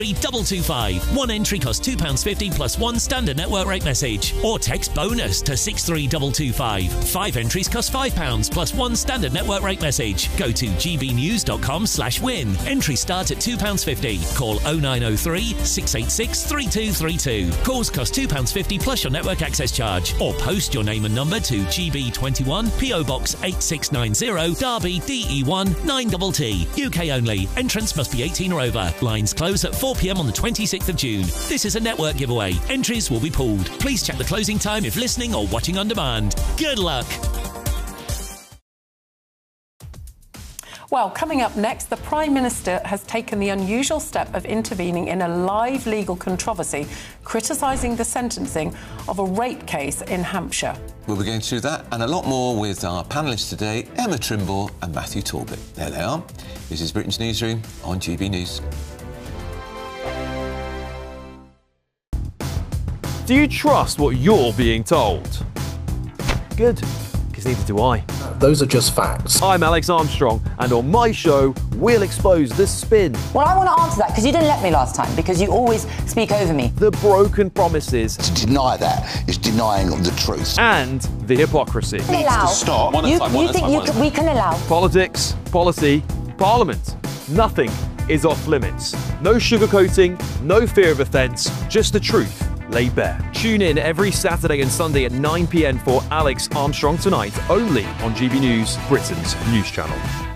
225. One entry costs £2.50 plus one standard network rate message. Or text bonus to 63225. 5 entries cost £5 plus one standard network rate message. Go to gbnews.com/win. Entries start at £2.50. Call 0903 686 3232. Calls cost £2.50 plus your network access charge. Or post your name and number to GB21 PO Box 8690 Derby DE1 9TT. UK only. Entrance must be 18 or over. Lines close at 4 p.m. on the 26th of June. This is a network giveaway. Entries will be pulled. Please check the closing time if listening or watching on demand. Good luck. Well, coming up next, the Prime Minister has taken the unusual step of intervening in a live legal controversy, criticising the sentencing of a rape case in Hampshire. We'll be going through that and a lot more with our panellists today, Emma Trimble and Matthew Talbot. There they are. This is Britain's Newsroom on GB News. Do you trust what you're being told? Good, because neither do I. Those are just facts. I'm Alex Armstrong, and on my show, we'll expose the spin. Well, I want to answer that, because you didn't let me last time, because you always speak over me. The broken promises. To deny that is denying the truth. And the hypocrisy. We can allow. Stop. You think we can allow? Politics, policy, parliament. Nothing is off limits. No sugarcoating, no fear of offence, just the truth laid bare. Tune in every Saturday and Sunday at 9 p.m. for Alex Armstrong Tonight, only on GB News, Britain's news channel.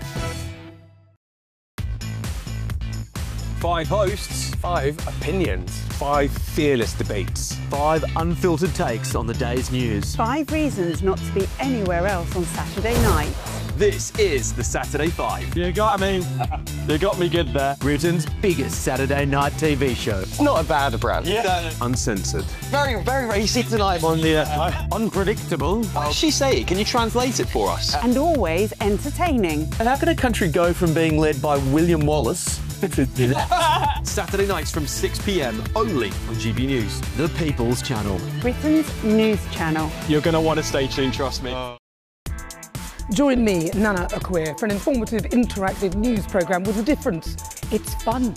5 hosts, 5 opinions, 5 fearless debates, 5 unfiltered takes on the day's news. 5 reasons not to be anywhere else on Saturday night. This is the Saturday 5. You got me. You got me good there. Britain's biggest Saturday night TV show. It's not a bad brand. Yeah. Uncensored. Very, very racy tonight on the unpredictable. What did she say? Can you translate it for us? And always entertaining. And how can a country go from being led by William Wallace Saturday nights from 6 p.m. only on GB News, the People's Channel. Britain's news channel. You're going to want to stay tuned, trust me. Join me, Nana Akwe, for an informative, interactive news programme with a difference. It's fun.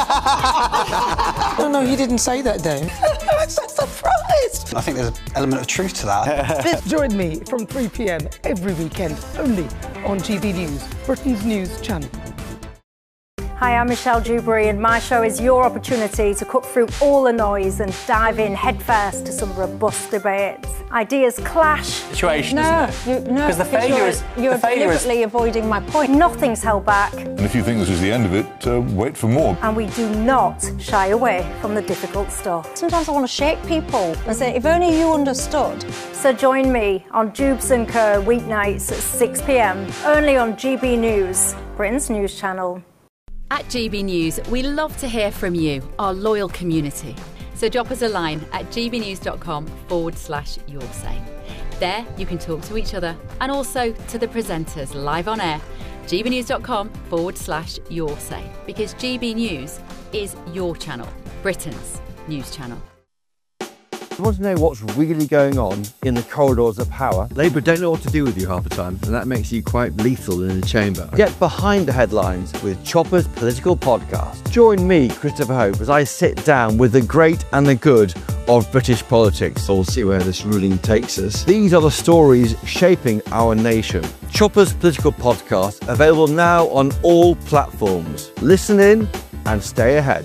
No, he didn't say that, Dave. I'm so surprised. I think there's an element of truth to that. Join me from 3 p.m. every weekend, only on GB News, Britain's news channel. Hi, I'm Michelle Dewberry, and my show is your opportunity to cut through all the noise and dive in headfirst to some robust debates. Ideas clash. Situation, Because you're deliberately avoiding my point. Nothing's held back. And if you think this is the end of it, wait for more. And we do not shy away from the difficult stuff. Sometimes I want to shake people and say, if only you understood. So join me on Dubes & Co. weeknights at 6 p.m. only on GB News, Britain's news channel. At GB News, we love to hear from you, our loyal community. So drop us a line at gbnews.com/yoursay. There you can talk to each other and also to the presenters live on air. gbnews.com/yoursay, because GB News is your channel, Britain's news channel. You want to know what's really going on in the corridors of power? Labour don't know what to do with you half the time, and that makes you quite lethal in the chamber. Get behind the headlines with Chopper's Political Podcast. Join me, Christopher Hope, as I sit down with the great and the good of British politics. We'll see where this ruling takes us. These are the stories shaping our nation. Chopper's Political Podcast, available now on all platforms. Listen in and stay ahead.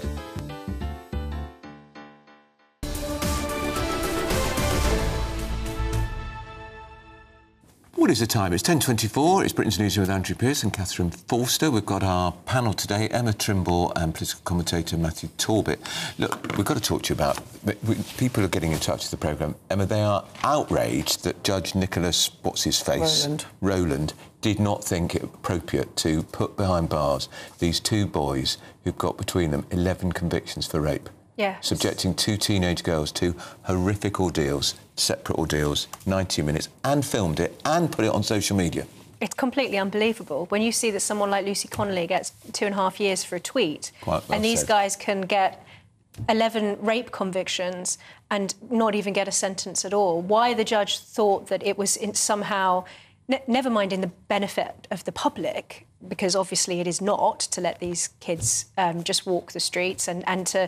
What is the time? It's 10:24. It's Britain's Newsroom with Andrew Pearce and Catherine Forster. We've got our panel today, Emma Trimble and political commentator Matthew Talbot. Look, we've got to talk to you about... People are getting in touch with the programme. Emma, they are outraged that Judge Nicholas, Rowland, did not think it appropriate to put behind bars these 2 boys who've got between them 11 convictions for rape. Yes. Subjecting 2 teenage girls to horrific ordeals, separate ordeals, 90 minutes, and filmed it and put it on social media. It's completely unbelievable when you see that someone like Lucy Connolly gets 2.5 years for a tweet, and these guys can get 11 rape convictions and not even get a sentence at all. Why the judge thought that it was somehow, never mind in the benefit of the public, because obviously it is not to let these kids just walk the streets and to